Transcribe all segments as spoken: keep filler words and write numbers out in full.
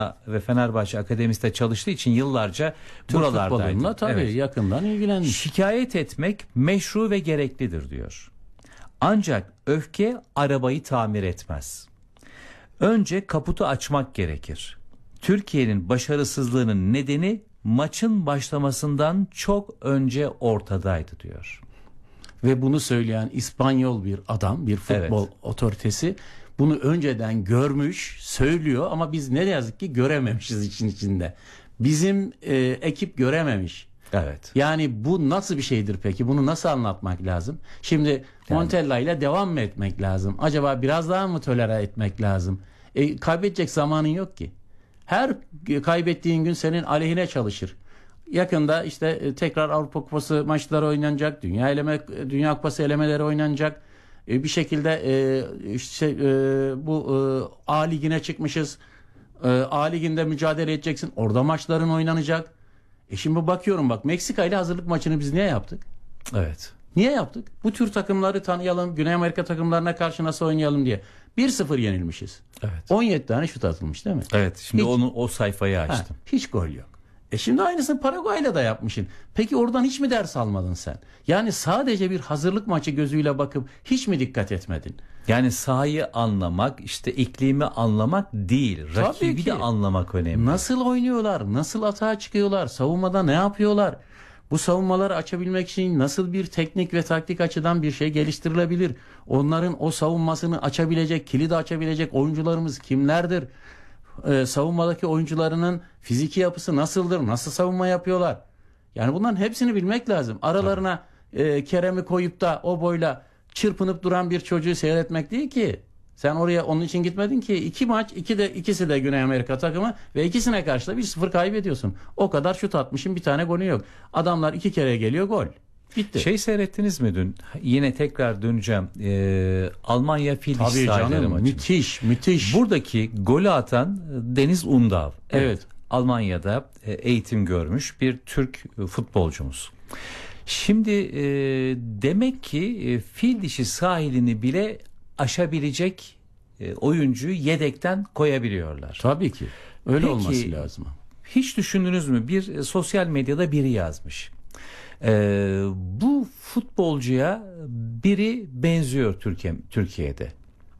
ve Fenerbahçe Akademisi'nde çalıştığı için yıllarca Türk buralardaydı. futboluyla tabii Evet. yakından ilgilenmiş. Şikayet etmek meşru ve gereklidir diyor. Ancak öfke arabayı tamir etmez. Önce kaputu açmak gerekir. Türkiye'nin başarısızlığının nedeni maçın başlamasından çok önce ortadaydı diyor. Ve bunu söyleyen İspanyol bir adam, bir futbol Evet. otoritesi bunu önceden görmüş, söylüyor ama biz ne yazık ki görememişiz için içinde. Bizim e, ekip görememiş. Evet. Yani bu nasıl bir şeydir peki? Bunu nasıl anlatmak lazım? Şimdi Montella ile devam mı etmek lazım? Acaba biraz daha mı tolere etmek lazım? E, kaybedecek zamanın yok ki. Her kaybettiğin gün senin aleyhine çalışır. Yakında işte e, tekrar Avrupa Kupası maçları oynanacak. Dünya eleme Dünya Kupası elemeleri oynanacak. E, bir şekilde e, işte e, bu e, A ligine çıkmışız. E, A liginde mücadele edeceksin. Orada maçların oynanacak. E şimdi bakıyorum bak Meksika ile hazırlık maçını biz niye yaptık? Evet. Niye yaptık? Bu tür takımları tanıyalım. Güney Amerika takımlarına karşı nasıl oynayalım diye. bir sıfır yenilmişiz. Evet. on yedi tane şut atılmış değil mi? Evet. Şimdi Hiç- onu o sayfayı Ha, açtım. hiç gol yok. E şimdi aynısını Paraguay'la da yapmışsın. Peki oradan hiç mi ders almadın sen? Yani sadece bir hazırlık maçı gözüyle bakıp hiç mi dikkat etmedin? Yani sahayı anlamak, işte iklimi anlamak değil, Tabii rakibi ki. de anlamak önemli. Nasıl oynuyorlar? Nasıl atağa çıkıyorlar? Savunmada ne yapıyorlar? Bu savunmaları açabilmek için nasıl bir teknik ve taktik açıdan bir şey geliştirilebilir? Onların o savunmasını açabilecek, kilidi açabilecek oyuncularımız kimlerdir? Ee, savunmadaki oyuncularının fiziki yapısı nasıldır? Nasıl savunma yapıyorlar? Yani bunların hepsini bilmek lazım. Aralarına e, Kerem'i koyup da o boyla çırpınıp duran bir çocuğu seyretmek değil ki. Sen oraya onun için gitmedin ki. İki maç, iki de ikisi de Güney Amerika takımı ve ikisine karşı da bir sıfır kaybediyorsun. O kadar şut atmışın, bir tane golü yok. Adamlar iki kere geliyor, gol. Bitti. Şey seyrettiniz mi dün? Yine tekrar döneceğim. Ee, Almanya Fil Tabii İsrailleri canım, maçı. müthiş, müthiş. Buradaki golü atan Deniz Undav. Evet. Almanya'da e, eğitim görmüş bir Türk e, futbolcumuz. Şimdi e, demek ki e, fil dişi sahilini bile aşabilecek e, oyuncuyu yedekten koyabiliyorlar. Tabii ki. Öyle Peki, olması lazım. Hiç düşündünüz mü? Bir e, sosyal medyada biri yazmış. E, bu futbolcuya biri benziyor Türkiye, Türkiye'de.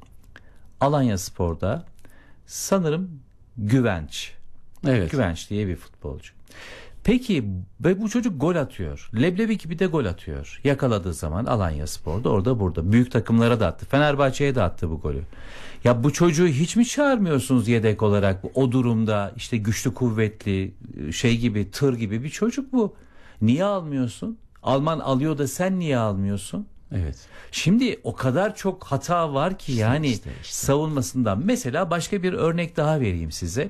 Alanyaspor'da sanırım Güvenç. Evet. Güvenç diye bir futbolcu. Peki ve bu çocuk gol atıyor. Leblebi gibi de gol atıyor. Yakaladığı zaman Alanyaspor'da orada burada. Büyük takımlara da attı. Fenerbahçe'ye de attı bu golü. Ya bu çocuğu hiç mi çağırmıyorsunuz yedek olarak? O durumda işte güçlü kuvvetli şey gibi tır gibi bir çocuk bu. Niye almıyorsun? Alman alıyor da sen niye almıyorsun? Evet. Şimdi o kadar çok hata var ki yani işte, işte. savunmasından. Mesela başka bir örnek daha vereyim size.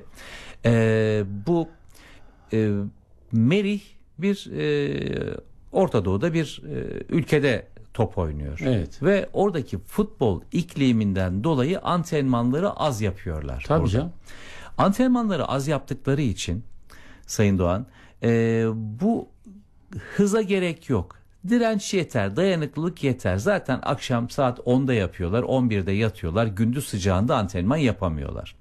Ee, bu e, Merih bir e, Orta Doğu'da bir e, ülkede top oynuyor. Evet. Ve oradaki futbol ikliminden dolayı antrenmanları az yapıyorlar. Tabii orada. canım. Antrenmanları az yaptıkları için Sayın Doğan e, bu hıza gerek yok. Direnç yeter, dayanıklılık yeter. Zaten akşam saat onda yapıyorlar, on birde yatıyorlar. Gündüz sıcağında antrenman yapamıyorlar.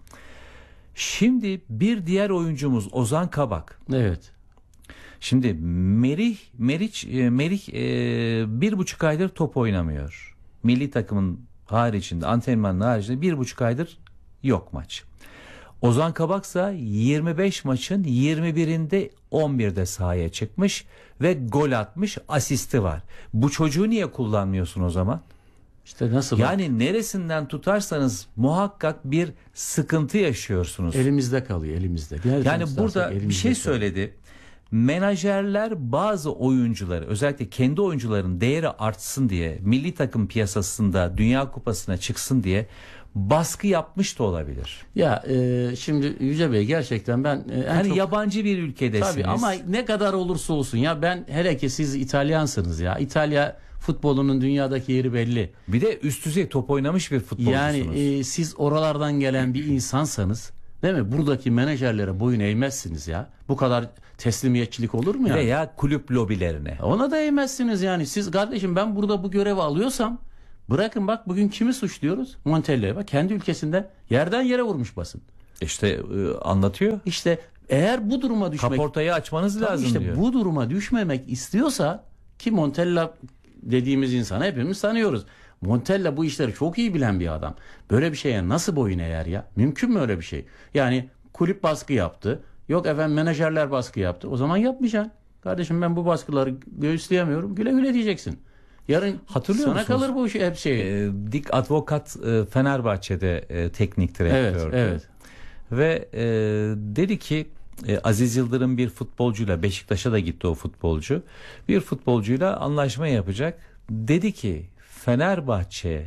Şimdi bir diğer oyuncumuz Ozan Kabak. Evet. Şimdi Merih, Meriç, e, Merih e, bir buçuk aydır top oynamıyor. Milli takımın haricinde, antrenmanın haricinde bir buçuk aydır yok maç. Ozan Kabaksa yirmi beş maçın yirmi birinde on birde sahaya çıkmış ve gol atmış, asisti var. Bu çocuğu niye kullanmıyorsun o zaman? İşte nasıl? Yani neresinden tutarsanız muhakkak bir sıkıntı yaşıyorsunuz. Elimizde kalıyor, elimizde. Gerçekten Yani burada tutarsak bir elimizde şey kalıyor. söyledi. Menajerler bazı oyuncuları, özellikle kendi oyuncuların değeri artsın diye, milli takım piyasasında Dünya Kupası'na çıksın diye baskı yapmış da olabilir. Ya e, şimdi Yüce Bey gerçekten ben e, en Hani çok... yabancı bir ülkedesiniz. Tabii ama ne kadar olursa olsun ya ben hele ki siz İtalyansınız ya. İtalya futbolunun dünyadaki yeri belli. Bir de üst düzey top oynamış bir futbolcusunuz. Yani e, siz oralardan gelen bir insansanız değil mi? Buradaki menajerlere boyun eğmezsiniz ya. Bu kadar teslimiyetçilik olur mu ya? Veya kulüp lobilerine. Ona da eğmezsiniz yani. Siz kardeşim ben burada bu görevi alıyorsam bırakın bak bugün kimi suçluyoruz? Montella'ya bak kendi ülkesinde yerden yere vurmuş basın. İşte e, anlatıyor. İşte eğer bu duruma düşmek... Kaportayı açmanız Tabii lazım işte diyor. bu duruma düşmemek istiyorsa, ki Montella dediğimiz insanı hepimiz tanıyoruz. Montella bu işleri çok iyi bilen bir adam. Böyle bir şeye nasıl boyun eğer ya? Mümkün mü öyle bir şey? Yani kulüp baskı yaptı. Yok efendim menajerler baskı yaptı. O zaman yapmayacaksın. Kardeşim ben bu baskıları göğüsleyemiyorum. Güle güle diyeceksin. Yarın Hatırlıyor sana musunuz? kalır bu iş hep şey. E, Dick Advokat e, Fenerbahçe'de e, teknik Evet, direktördü. evet. Ve e, dedi ki e, Aziz Yıldırım bir futbolcuyla, Beşiktaş'a da gitti o futbolcu, bir futbolcuyla anlaşma yapacak. Dedi ki Fenerbahçe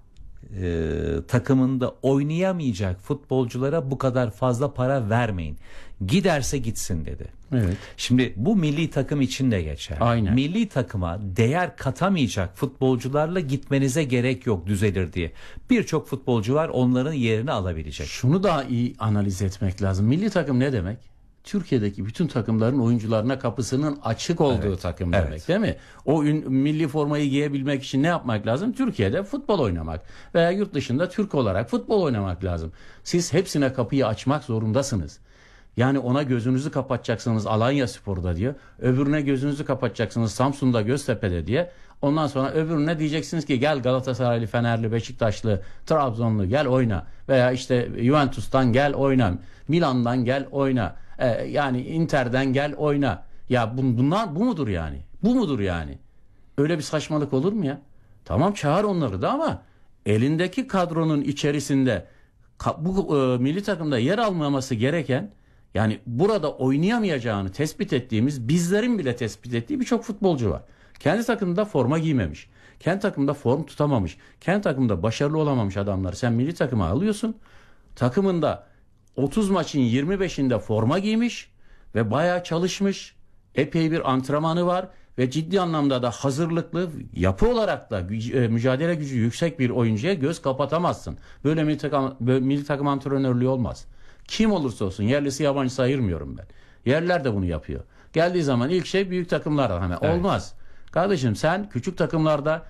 e, takımında oynayamayacak futbolculara bu kadar fazla para vermeyin. Giderse gitsin dedi. Evet. Şimdi bu milli takım için de geçer. Aynen. Milli takıma değer katamayacak futbolcularla gitmenize gerek yok düzelir diye. Birçok futbolcu var, onların yerini alabilecek. Şunu daha iyi analiz etmek lazım. Milli takım ne demek? Türkiye'deki bütün takımların oyuncularına kapısının açık olduğu Evet, takım evet. demek, değil mi? O ün, milli formayı giyebilmek için ne yapmak lazım? Türkiye'de futbol oynamak veya yurt dışında Türk olarak futbol oynamak lazım. Siz hepsine kapıyı açmak zorundasınız. Yani ona gözünüzü kapatacaksınız Alanya Spor'da diye. Öbürüne gözünüzü kapatacaksınız Samsun'da, Göztepe'de diye. Ondan sonra öbürüne diyeceksiniz ki gel Galatasaraylı, Fenerli, Beşiktaşlı, Trabzonlu gel oyna. Veya işte Juventus'tan gel oyna. Milan'dan gel oyna. Ee, yani Inter'den gel oyna. Ya bun, bunlar bu mudur yani? Bu mudur yani? Öyle bir saçmalık olur mu ya? Tamam çağır onları da ama elindeki kadronun içerisinde ka- bu e, milli takımda yer almaması gereken, yani burada oynayamayacağını tespit ettiğimiz, bizlerin bile tespit ettiği birçok futbolcu var. Kendi takımında forma giymemiş. Kendi takımda form tutamamış. Kendi takımda başarılı olamamış adamları sen milli takıma alıyorsun. Takımında otuz maçın yirmi beşinde forma giymiş ve bayağı çalışmış. Epey bir antrenmanı var ve ciddi anlamda da hazırlıklı, yapı olarak da güc- e, mücadele gücü yüksek bir oyuncuya göz kapatamazsın. Böyle milli takım, böyle milli takım antrenörlüğü olmaz. Kim olursa olsun, yerlisi yabancısı ayırmıyorum ben. Yerler de bunu yapıyor. Geldiği zaman ilk şey büyük takımlardan hemen. Evet. Olmaz. Kardeşim sen küçük takımlarda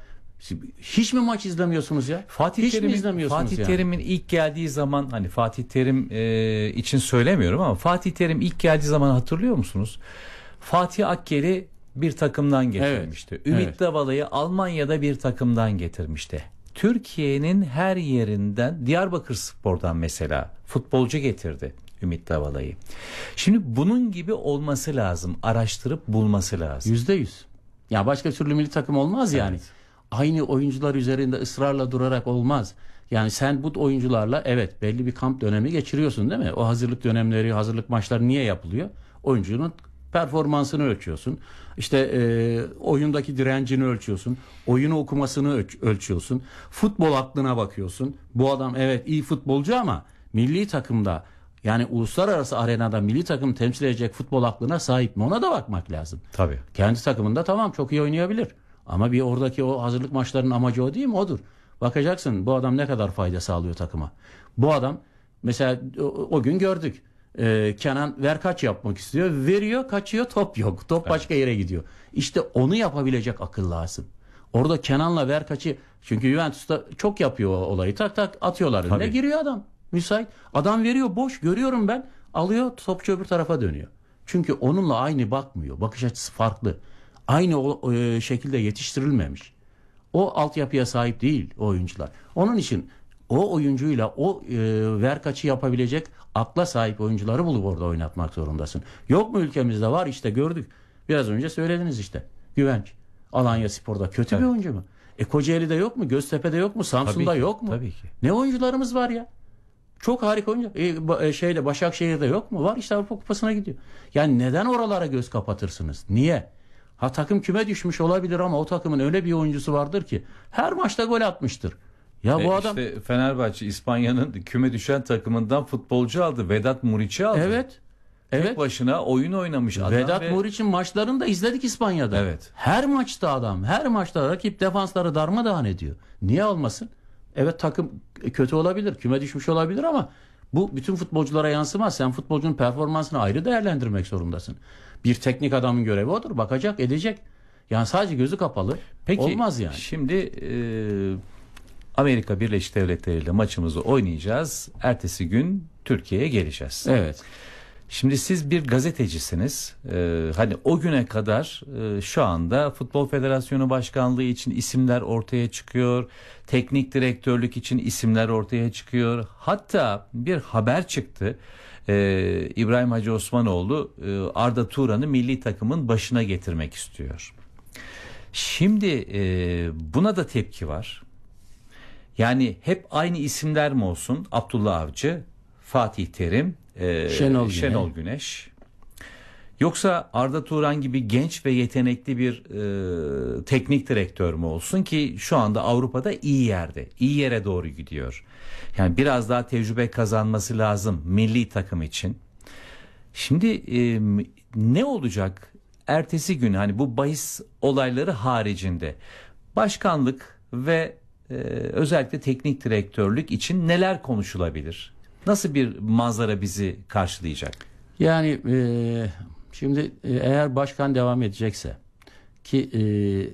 hiç mi maç izlemiyorsunuz ya? Fatih hiç mi Terim'in izlemiyorsunuz Fatih yani? Terim'in ilk geldiği zaman, hani Fatih Terim e, için söylemiyorum ama Fatih Terim ilk geldiği zaman hatırlıyor musunuz? Fatih Akkel'i bir takımdan getirmişti. Evet, Ümit evet. Davalı'yı Almanya'da bir takımdan getirmişti. Türkiye'nin her yerinden, Diyarbakırspor'dan mesela futbolcu getirdi Ümit Davalı'yı. Şimdi bunun gibi olması lazım. Araştırıp bulması lazım. Yüzde yüz. Ya başka türlü milli takım olmaz yani. Evet. Aynı oyuncular üzerinde ısrarla durarak olmaz. Yani sen bu oyuncularla evet belli bir kamp dönemi geçiriyorsun, değil mi? O hazırlık dönemleri, hazırlık maçları niye yapılıyor? Oyuncunun performansını ölçüyorsun. İşte e, oyundaki direncini ölçüyorsun. Oyunu okumasını öl- ölçüyorsun. Futbol aklına bakıyorsun. Bu adam evet iyi futbolcu ama milli takımda, yani uluslararası arenada milli takım temsil edecek futbol aklına sahip mi? Ona da bakmak lazım. Tabii. Kendi takımında tamam çok iyi oynayabilir. Ama bir oradaki o hazırlık maçlarının amacı o değil mi? Odur. Bakacaksın bu adam ne kadar fayda sağlıyor takıma. Bu adam mesela o, o gün gördük. Ee, Kenan ver kaç yapmak istiyor. Veriyor, kaçıyor, top yok. Top başka yere gidiyor. İşte onu yapabilecek akıl lazım. Orada Kenan'la ver kaçı, çünkü Juventus'ta çok yapıyor o olayı. Tak tak atıyorlar önüne. Tabii. Giriyor adam. Müsait. Adam veriyor boş. Görüyorum ben. Alıyor, topçu öbür tarafa dönüyor. Çünkü onunla aynı bakmıyor. Bakış açısı farklı. Aynı o, o, e, şekilde yetiştirilmemiş. O altyapıya sahip değil o oyuncular. Onun için o oyuncuyla o e, ver kaçı yapabilecek akla sahip oyuncuları bulup orada oynatmak zorundasın. Yok mu ülkemizde? Var işte, gördük. Biraz önce söylediniz işte. Güvenç. Alanya Spor'da kötü Evet. bir oyuncu mu? E Kocaeli'de yok mu? Göztepe'de yok mu? Samsun'da Tabii ki, yok mu? tabii ki. Ne oyuncularımız var ya? Çok harika oyuncu. E, ba- e, şeyde Başakşehir'de yok mu? Var işte, Avrupa Kupası'na gidiyor. Yani neden oralara göz kapatırsınız? Niye? Ha takım küme düşmüş olabilir ama o takımın öyle bir oyuncusu vardır ki her maçta gol atmıştır. Ya bu E adam işte Fenerbahçe İspanya'nın küme düşen takımından futbolcu aldı. Vedat Muriç'i aldı. evet. Tek Evet. başına oyun oynamış adam. Vedat ve... Muriç'in maçlarını da izledik İspanya'da. Evet. Her maçta adam, her maçta rakip defansları darmadağın ediyor. Niye almasın? Evet takım kötü olabilir, küme düşmüş olabilir ama bu bütün futbolculara yansımaz. Sen futbolcunun performansını ayrı değerlendirmek zorundasın. Bir teknik adamın görevi odur. Bakacak, edecek. Yani sadece gözü kapalı Peki, olmaz yani. Şimdi e, Amerika Birleşik Devletleri ile maçımızı oynayacağız. Ertesi gün Türkiye'ye geleceğiz. Evet. Şimdi siz bir gazetecisiniz. Ee, hani o güne kadar e, şu anda Futbol Federasyonu Başkanlığı için isimler ortaya çıkıyor. Teknik direktörlük için isimler ortaya çıkıyor. Hatta bir haber çıktı. Ee, İbrahim Hacı Osmanoğlu e, Arda Turan'ı milli takımın başına getirmek istiyor. Şimdi e, buna da tepki var. Yani hep aynı isimler mi olsun? Abdullah Avcı, Fatih Terim, e, Şenol, Şenol Güneş. Güneş. Yoksa Arda Turan gibi genç ve yetenekli bir e, teknik direktör mü olsun ki şu anda Avrupa'da iyi yerde, iyi yere doğru gidiyor. Yani biraz daha tecrübe kazanması lazım milli takım için. Şimdi e, ne olacak ertesi gün, hani bu bahis olayları haricinde başkanlık ve e, özellikle teknik direktörlük için neler konuşulabilir? Nasıl bir manzara bizi karşılayacak? Yani e, şimdi e, eğer başkan devam edecekse ki e,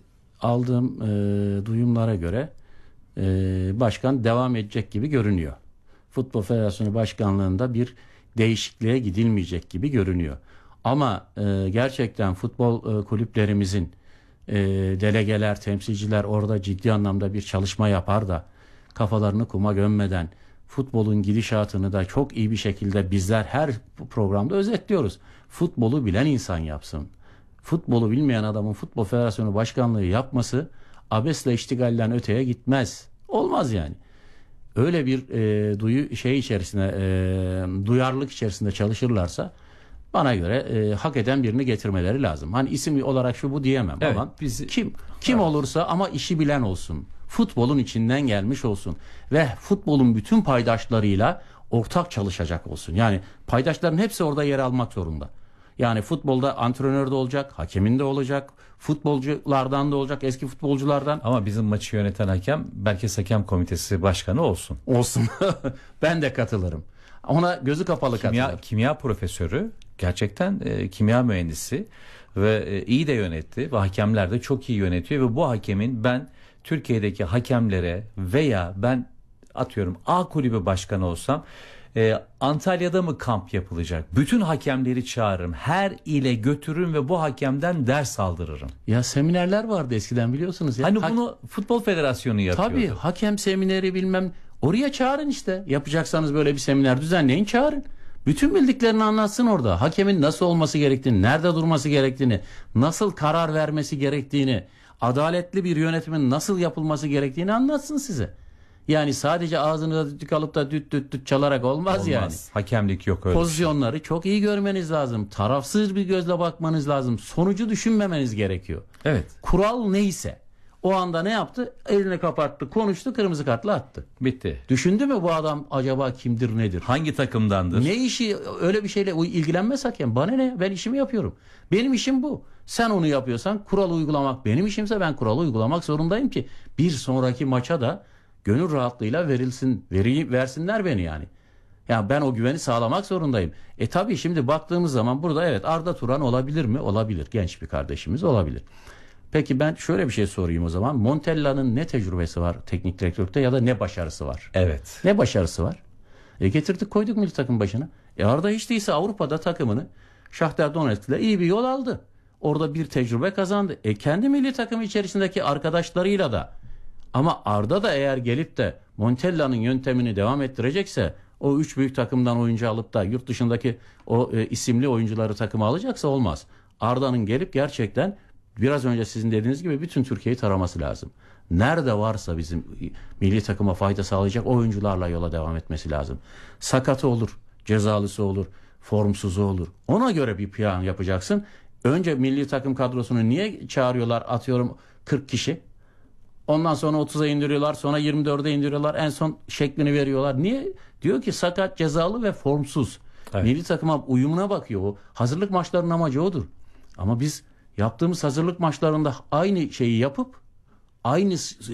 aldığım e, duyumlara göre e, başkan devam edecek gibi görünüyor. Futbol Federasyonu Başkanlığı'nda bir değişikliğe gidilmeyecek gibi görünüyor. Ama e, gerçekten futbol e, kulüplerimizin e, delegeler, temsilciler orada ciddi anlamda bir çalışma yapar da kafalarını kuma gömmeden futbolun gidişatını da çok iyi bir şekilde bizler her programda özetliyoruz. Futbolu bilen insan yapsın. Futbolu bilmeyen adamın Futbol Federasyonu Başkanlığı yapması abesle iştigalden öteye gitmez. Olmaz yani. Öyle bir e, duyu şey içerisinde e, duyarlılık içerisinde çalışırlarsa bana göre e, hak eden birini getirmeleri lazım. Hani isim olarak şu bu diyemem Evet, ama bizi- kim kim Evet. olursa ama işi bilen olsun. Futbolun içinden gelmiş olsun ve futbolun bütün paydaşlarıyla ortak çalışacak olsun. Yani paydaşların hepsi orada yer almak zorunda. Yani futbolda antrenör de olacak, hakemin de olacak, futbolculardan da olacak, eski futbolculardan Ama bizim maçı yöneten hakem Merkez Hakem Komitesi Başkanı olsun. olsun. Ben de katılırım. Ona gözü kapalı Kimya, katılır. kimya profesörü, gerçekten e, kimya mühendisi ve e, iyi de yönetti ve hakemler de çok iyi yönetiyor ve bu hakemin ben Türkiye'deki hakemlere veya ben atıyorum A kulübü başkanı olsam e, Antalya'da mı kamp yapılacak? Bütün hakemleri çağırırım. Her ile götürürüm ve bu hakemden ders aldırırım. Ya seminerler vardı eskiden biliyorsunuz ya. Hani Hak- bunu Futbol Federasyonu yapıyordu. Tabii hakem semineri bilmem oraya çağırın işte. Yapacaksanız böyle bir seminer düzenleyin çağırın. Bütün bildiklerini anlatsın orada. Hakemin nasıl olması gerektiğini, nerede durması gerektiğini, nasıl karar vermesi gerektiğini, adaletli bir yönetimin nasıl yapılması gerektiğini anlatsın size. Yani sadece ağzınıza düdük alıp da düt düt düt çalarak olmaz, Olmaz. yani. Hakemlik yok öyle. bir şey. Pozisyonları çok iyi görmeniz lazım. Tarafsız bir gözle bakmanız lazım. Sonucu düşünmemeniz gerekiyor. Evet. Kural neyse o anda ne yaptı? Elini kapattı, konuştu, kırmızı kartla attı. Bitti. Düşündü mü bu adam acaba kimdir nedir? Hangi takımdandır? Ne işi öyle bir şeyle ilgilenmez hakem. Bana ne? Ben işimi yapıyorum. Benim işim bu. Sen onu yapıyorsan kural uygulamak benim işimse ben kuralı uygulamak zorundayım ki bir sonraki maça da gönül rahatlığıyla verilsin, veri versinler beni yani. Yani ben o güveni sağlamak zorundayım. E tabii şimdi baktığımız zaman burada evet Arda Turan olabilir mi? Olabilir. Genç bir kardeşimiz olabilir. Peki ben şöyle bir şey sorayım o zaman. Montella'nın ne tecrübesi var teknik direktörlükte ya da ne başarısı var? Evet. Ne başarısı var? E getirdik koyduk milli takım başına. E Arda hiç değilse Avrupa'da takımını Shakhtar Donetsk ile iyi bir yol aldı. Orada bir tecrübe kazandı. E kendi milli takım içerisindeki arkadaşlarıyla da. Ama Arda da eğer gelip de Montella'nın yöntemini devam ettirecekse o üç büyük takımdan oyuncu alıp da yurt dışındaki o e, isimli oyuncuları takıma alacaksa olmaz. Arda'nın gelip gerçekten biraz önce sizin dediğiniz gibi bütün Türkiye'yi taraması lazım. Nerede varsa bizim milli takıma fayda sağlayacak oyuncularla yola devam etmesi lazım. Sakatı olur, cezalısı olur, formsuzu olur. Ona göre bir plan yapacaksın. Önce milli takım kadrosunu niye çağırıyorlar atıyorum kırk kişi? Ondan sonra otuza indiriyorlar, sonra yirmi dörde indiriyorlar, en son şeklini veriyorlar. Niye? Diyor ki sakat, cezalı ve formsuz. Evet. Milli takıma uyumuna bakıyor o. Hazırlık maçlarının amacı odur. Ama biz yaptığımız hazırlık maçlarında aynı şeyi yapıp aynı e,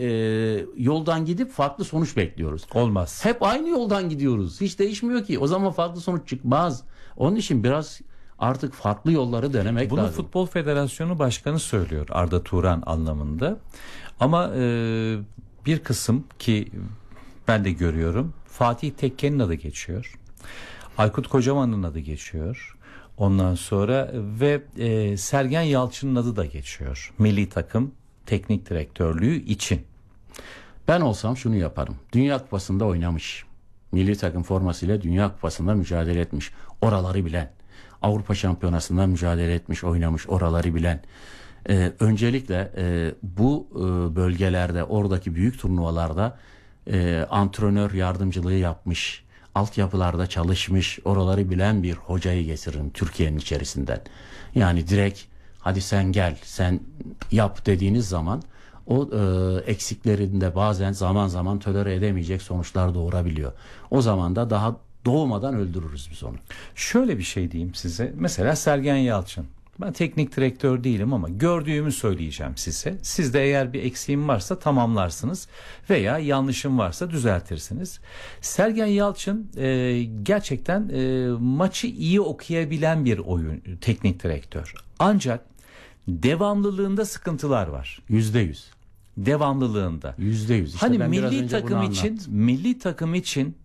e, yoldan gidip farklı sonuç bekliyoruz. Olmaz. Hep aynı yoldan gidiyoruz. Hiç değişmiyor ki. O zaman farklı sonuç çıkmaz. Onun için biraz artık farklı yolları denemek Bunu lazım. Futbol Federasyonu Başkanı söylüyor Arda Turan anlamında. Ama e, bir kısım ki ben de görüyorum, Fatih Tekke'nin adı geçiyor. Aykut Kocaman'ın adı geçiyor. Ondan sonra ve e, Sergen Yalçın'ın adı da geçiyor. Milli takım teknik direktörlüğü için. Ben olsam şunu yaparım. Dünya Kupası'nda oynamış. Milli takım formasıyla Dünya Kupası'nda mücadele etmiş. Oraları bilen. Avrupa Şampiyonası'nda mücadele etmiş, oynamış. Oraları bilen. Ee, öncelikle e, bu e, bölgelerde, oradaki büyük turnuvalarda e, antrenör yardımcılığı yapmış. Altyapılarda çalışmış. Oraları bilen bir hocayı getiririm Türkiye'nin içerisinden. Yani direkt hadi sen gel, sen yap dediğiniz zaman o e, eksiklerinde bazen zaman zaman tolere edemeyecek sonuçlar doğurabiliyor. O zaman da daha doğmadan öldürürüz biz onu. Şöyle bir şey diyeyim size. Mesela Sergen Yalçın. Ben teknik direktör değilim ama gördüğümü söyleyeceğim size. Siz de eğer bir eksiğim varsa tamamlarsınız veya yanlışım varsa düzeltirsiniz. Sergen Yalçın e, gerçekten e, maçı iyi okuyabilen bir oyun teknik direktör. Ancak devamlılığında sıkıntılar var. Yüzde yüz. Devamlılığında. Yüzde yüz. İşte Hani ben biraz milli önce takım bunu için, anlattım. milli takım için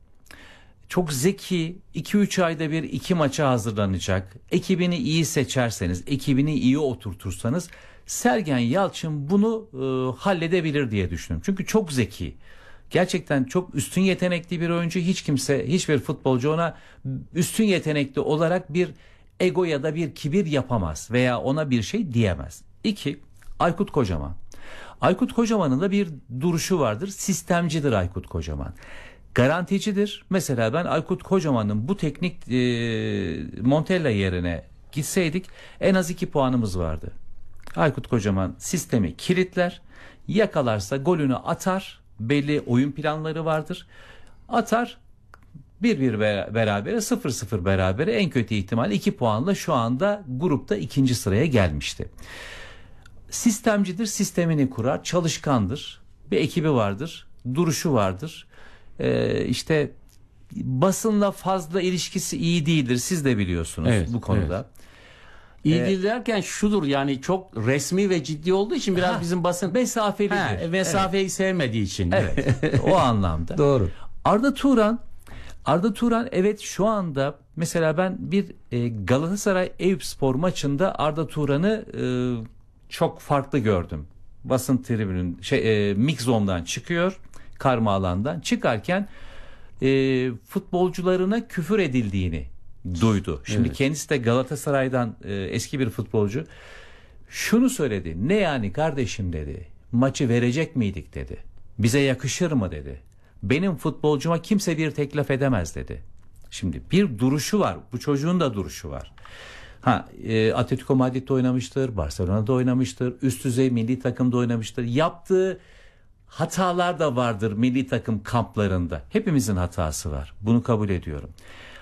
çok zeki, iki üç ayda bir iki maça hazırlanacak. Ekibini iyi seçerseniz, ekibini iyi oturtursanız Sergen Yalçın bunu e, halledebilir diye düşünüyorum. Çünkü çok zeki. Gerçekten çok üstün yetenekli bir oyuncu. Hiç kimse, hiçbir futbolcu ona üstün yetenekli olarak bir ego ya da bir kibir yapamaz veya ona bir şey diyemez. İki, Aykut Kocaman. Aykut Kocaman'ın da bir duruşu vardır. Sistemcidir Aykut Kocaman. Garanticidir. Mesela ben Aykut Kocaman'ın bu teknik e, Montella yerine gitseydik en az iki puanımız vardı. Aykut Kocaman sistemi kilitler. Yakalarsa golünü atar. Belli oyun planları vardır. Atar. bir bir berabere, sıfır sıfır berabere, en kötü ihtimal iki puanla şu anda grupta ikinci sıraya gelmişti. Sistemcidir, sistemini kurar, çalışkandır. Bir ekibi vardır, duruşu vardır. Ee, işte basınla fazla ilişkisi iyi değildir. Siz de biliyorsunuz Evet, bu konuda. evet. İyi Ee, değil derken şudur, yani çok resmi ve ciddi olduğu için biraz Ha, bizim basın mesafelidir. Ha, mesafeyi sevmediği için. Evet, o anlamda. Doğru. Arda Turan, Arda Turan evet şu anda mesela ben bir e, Galatasaray Eyüpspor maçında Arda Turan'ı e, çok farklı gördüm. Basın tribünün şey e, mix zone'dan çıkıyor, karma alandan çıkarken e, futbolcularına küfür edildiğini duydu. Şimdi Evet. kendisi de Galatasaray'dan e, eski bir futbolcu. Şunu söyledi. Ne yani kardeşim dedi. Maçı verecek miydik dedi. Bize yakışır mı dedi. Benim futbolcuma kimse bir teklif edemez dedi. Şimdi bir duruşu var. Bu çocuğun da duruşu var. Ha, e, Atletico Madrid'de oynamıştır, Barcelona'da oynamıştır, üst düzey milli takımda oynamıştır. Yaptığı hatalar da vardır milli takım kamplarında. Hepimizin hatası var. Bunu kabul ediyorum.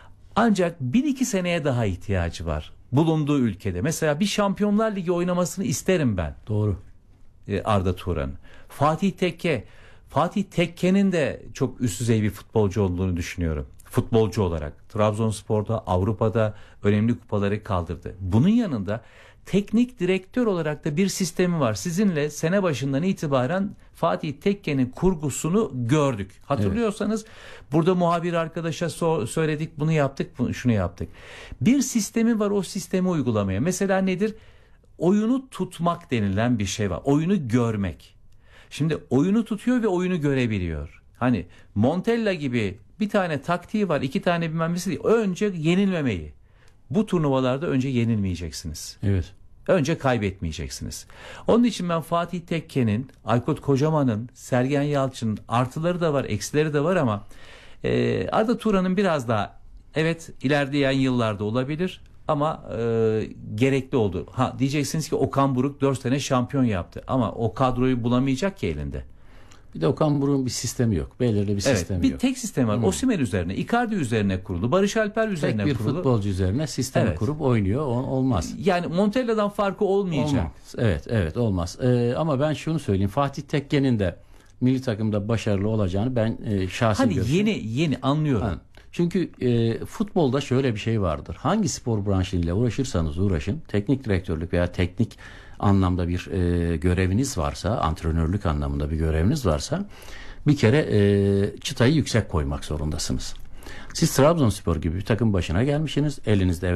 Ancak bir iki seneye daha ihtiyacı var. Bulunduğu ülkede. Mesela bir Şampiyonlar Ligi oynamasını isterim ben. Doğru. E, Arda Turan. Fatih Tekke. Fatih Tekke'nin de çok üst düzey bir futbolcu olduğunu düşünüyorum. Futbolcu olarak. Trabzonspor'da, Avrupa'da önemli kupaları kaldırdı. Bunun yanında teknik direktör olarak da bir sistemi var. Sizinle sene başından itibaren Fatih Tekke'nin kurgusunu gördük. Hatırlıyorsanız evet. Burada muhabir arkadaşa so- söyledik, bunu yaptık, bunu, şunu yaptık. Bir sistemi var, o sistemi uygulamaya. Mesela nedir? Oyunu tutmak denilen bir şey var. Oyunu görmek. Şimdi oyunu tutuyor ve oyunu görebiliyor. Hani Montella gibi bir tane taktiği var, iki tane bilmem nesi değil. Önce yenilmemeyi. Bu turnuvalarda önce yenilmeyeceksiniz. Evet. Önce kaybetmeyeceksiniz. Onun için ben Fatih Tekke'nin, Aykut Kocaman'ın, Sergen Yalçın'ın artıları da var, eksileri de var ama e, Arda Turan'ın biraz daha evet ilerleyen yıllarda olabilir ama e, gerekli oldu. Ha diyeceksiniz ki Okan Buruk dört sene şampiyon yaptı ama o kadroyu bulamayacak ki elinde. Bir de Okan Buruk'un bir sistemi yok. Belirli bir Evet, sistemi bir yok. tek sistem var. Hmm. Osimhen üzerine, Icardi üzerine kurulu, Barış Alper üzerine Tek bir kurulu. futbolcu üzerine sistemi Evet. kurup oynuyor. O- olmaz. Yani Montella'dan farkı olmayacak. Olmaz. Evet, evet olmaz. Ee, ama ben şunu söyleyeyim. Fatih Tekke'nin de milli takımda başarılı olacağını ben e, şahsi Hani görüşüm. yeni yeni anlıyorum. Ha. Çünkü e, futbolda şöyle bir şey vardır. Hangi spor branşıyla uğraşırsanız uğraşın, teknik direktörlük veya teknik anlamda bir e, göreviniz varsa, antrenörlük anlamında bir göreviniz varsa bir kere e, çıtayı yüksek koymak zorundasınız. Siz Trabzonspor gibi bir takım başına gelmişsiniz. Elinizde